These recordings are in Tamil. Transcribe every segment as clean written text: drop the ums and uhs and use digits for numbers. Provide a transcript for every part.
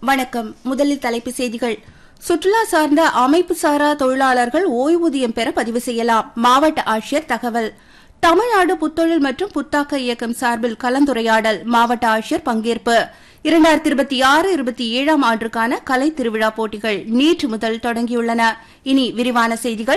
வணக்கம். முதலில் தலைப்புச் செய்திகள். சுற்றுலா சார்ந்த அமைப்பு சாரா தொழிலாளர்கள் ஓய்வூதியம் பெற பதிவு செய்யலாம். மாவட்ட ஆட்சியர் தகவல். தமிழ்நாடு புத்தொழில் மற்றும் புத்தாக்க இயக்கம் சார்பில் கலந்துரையாடல். மாவட்ட ஆட்சியர் பங்கேற்பு. 2026-27 ஆண்டுக்கான கலை திருவிழா போட்டிகள் நேற்று முதல் தொடங்கியுள்ளன. இனி விரிவான செய்திகள்.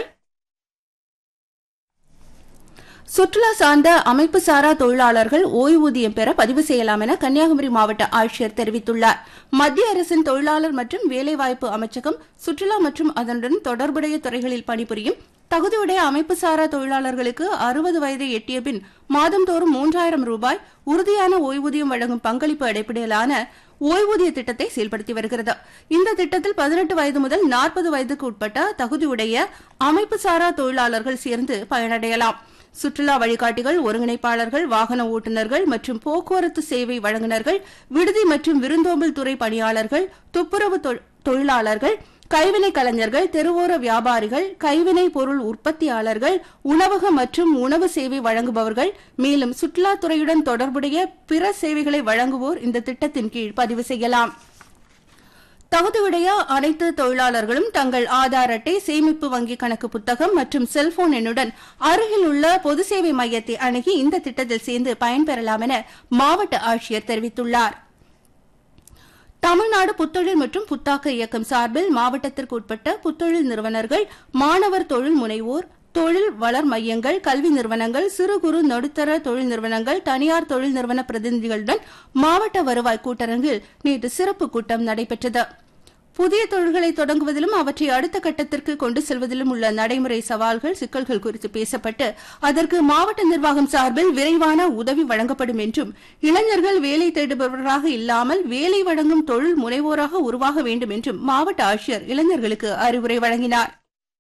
சுற்றுலா சார்ந்த அமைப்பு சாரா தொழிலாளர்கள் ஓய்வூதியம் பெற பதிவு செய்யலாம் என கன்னியாகுமரி மாவட்ட ஆட்சியர் தெரிவித்துள்ளார். மத்திய அரசின் தொழிலாளர் மற்றும் வேலைவாய்ப்பு அமைச்சகம் சுற்றுலா மற்றும் அதனுடன் தொடர்புடைய துறைகளில் பணிபுரியும் தகுதியுடைய அமைப்பு சாரா தொழிலாளர்களுக்கு 60 வயதை எட்டிய பின் மாதந்தோறும் 3000 ரூபாய் உறுதியான ஓய்வூதியம் வழங்கும் பங்களிப்பு அடிப்படையிலான ஓய்வூதிய திட்டத்தை செயல்படுத்தி வருகிறது. இந்த திட்டத்தில் 18 வயது முதல் 40 வயதுக்கு உட்பட்ட தகுதியுடைய அமைப்பு சாரா தொழிலாளர்கள் சேர்ந்து பயனடையலாம். சுற்றுலா வழிகாட்டிகள், ஒருங்கிணைப்பாளர்கள், வாகன ஓட்டுநர்கள் மற்றும் போக்குவரத்து சேவை வழங்குநர்கள், விடுதி மற்றும் விருந்தோம்பல் துறை பணியாளர்கள், துப்புரவு தொழிலாளர்கள், கைவினை கலைஞர்கள், தெருவோர வியாபாரிகள், கைவினை பொருள் உற்பத்தியாளர்கள், உணவக மற்றும் உணவு சேவை வழங்குபவர்கள், மேலும் சுற்றுலாத்துறையுடன் தொடர்புடைய பிற சேவைகளை வழங்குவோர் இந்த திட்டத்தின் கீழ் பதிவு செய்யலாம். தகுதியுடைய அனைத்து தொழிலாளர்களும் தங்கள் ஆதார் அட்டை, சேமிப்பு வங்கி கணக்கு புத்தகம் மற்றும் செல்போன் எண்ணுடன் அருகில் உள்ள பொது சேவை மையத்தை அணுகி இந்த திட்டத்தில் சேர்ந்து பயன்பெறலாம் என மாவட்ட ஆட்சியர் தெரிவித்துள்ளார். தமிழ்நாடு புத்தொழில் மற்றும் புத்தாக்க இயக்கம் சார்பில் மாவட்டத்திற்கு உட்பட்ட புத்தொழில் நிறுவனர்கள், மாணவர் தொழில் முனைவோர், தொழில் வளர் மையங்கள், கல்வி நிறுவனங்கள், சிறு குறு நடுத்தர தொழில் நிறுவனங்கள், தனியார் தொழில் நிறுவன பிரதிநிதிகளுடன் மாவட்ட வருவாய் கூட்டரங்கில் நேற்று சிறப்பு கூட்டம் நடைபெற்றது. புதிய தொழில்களை தொடங்குவதிலும் அவற்றை அடுத்த கட்டத்திற்கு கொண்டு செல்வதிலும் உள்ள நடைமுறை சவால்கள், சிக்கல்கள் குறித்து பேசப்பட்டு அதற்கு மாவட்ட நிர்வாகம் சார்பில் விரைவான உதவி வழங்கப்படும் என்றும், இளைஞர்கள் வேலை தேடுபவர்களாக இல்லாமல் வேலை வழங்கும் தொழில் முனைவோராக உருவாக வேண்டும் என்றும் மாவட்ட ஆட்சியர் இளைஞர்களுக்கு அறிவுரை வழங்கினார்.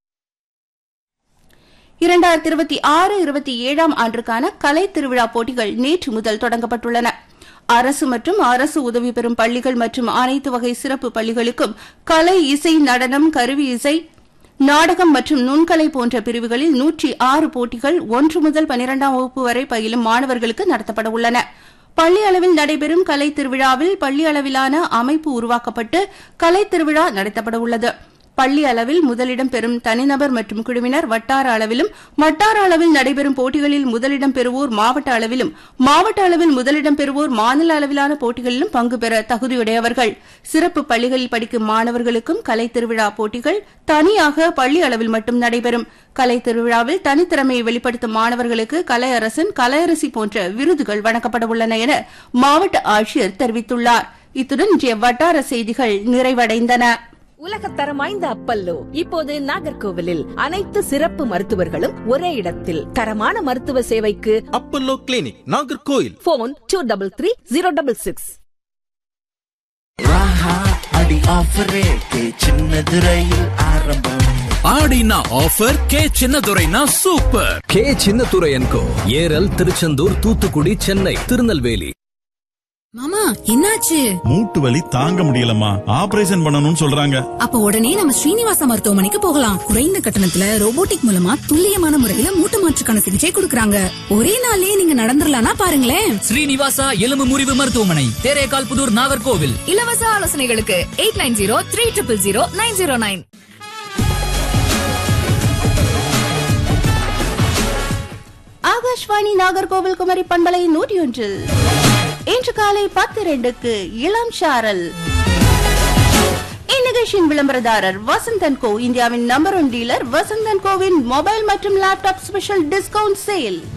2026-27 ஆண்டுக்கான கலை திருவிழா போட்டிகள் நேற்று முதல் தொடங்கப்பட்டுள்ளன. அரசு மற்றும் அரசு உதவி பெறும் பள்ளிகள் மற்றும் அனைத்து வகை சிறப்பு பள்ளிகளுக்கும் கலை, இசை, நடனம், கருவி இசை, நாடகம் மற்றும் நுண்கலை போன்ற பிரிவுகளில் 106 போட்டிகள் 1 முதல் 12ஆம் வகுப்பு வரை பயிலும் மாணவர்களுக்கு நடத்தப்பட உள்ளன. பள்ளி அளவில் நடைபெறும் கலை திருவிழாவில் பள்ளி அளவிலான அமைப்பு உருவாக்கப்பட்டு கலை திருவிழா நடத்தப்பட உள்ளது. பள்ளி அளவில் முதலிடம் பெறும் தனிநபர் மற்றும் குழுவினர் வட்டார அளவிலும், வட்டார அளவில் நடைபெறும் போட்டிகளில் முதலிடம் பெறுவோர் மாவட்ட அளவிலும், மாவட்ட அளவில் முதலிடம் பெறுவோர் மாநில அளவிலான போட்டிகளிலும் பங்கு பெற தகுதியுடையவர்கள். சிறப்பு பள்ளிகளில் படிக்கும் மாணவர்களுக்கும் கலை திருவிழா போட்டிகள் தனியாக பள்ளி அளவில் மட்டும் நடைபெறும். கலை திருவிழாவில் தனித்திறமையை வெளிப்படுத்தும் மாணவர்களுக்கு கலையரசன், கலையரசி போன்ற விருதுகள் வழங்கப்பட உள்ளன என மாவட்ட ஆட்சியர் தெரிவித்துள்ளார். இத்துடன் இன்றைய வட்டார செய்திகள் நிறைவடைந்தன. உலகத்தரம் வாய்ந்த அப்பல்லோ இப்போது நாகர்கோவிலில் அனைத்து சிறப்பு மருத்துவர்களும் ஒரே இடத்தில். தரமான மருத்துவ சேவைக்கு அப்பல்லோ கிளினிக், நாகர்கோவில். போன் 233066. ஆடினா offer K சின்னதுரைனா super. K Chinnadurai என்கோ ஏரல், திருச்செந்தூர், தூத்துக்குடி, சென்னை, திருநெல்வேலி. மாமா, என்னாச்சு? மூட்டு வலி தாங்க முடியலம்மா, ஆபரேஷன் பண்ணணும்னு சொல்றாங்க. அப்ப உடனே நம்ம ஸ்ரீனிவாசா மருத்துவமனைக்கு போகலாம். குறைந்த கட்டணத்துல ரோபோட்டிக் மூலமா துல்லியமான முறையில மூட்டு மாற்றுக்கான சிகிச்சை கொடுக்கறாங்க. ஒரே நாள்லயே நீங்க நடந்துடலாம்னா பாருங்களேன். ஸ்ரீனிவாசா எலும்பு முறிவு மருத்துவமனை, தேரேகால் புதூர், நாகர்கோவில். இலவச ஆலோசனைகளுக்கு 8903000909. ஆகாஷ்வாணி நாகர்கோவில் குமரி பண்பலை 101 இன்று காலை 10:02க்கு இளம் சாரல். இந்நிகழ்ச்சியின் விளம்பரதாரர் வசந்தன் கோ, இந்தியாவின் number 1 dealer. Vasanthan CoWIN mobile மற்றும் லேப்டாப் ஸ்பெஷல் டிஸ்கவுண்ட் சேல்.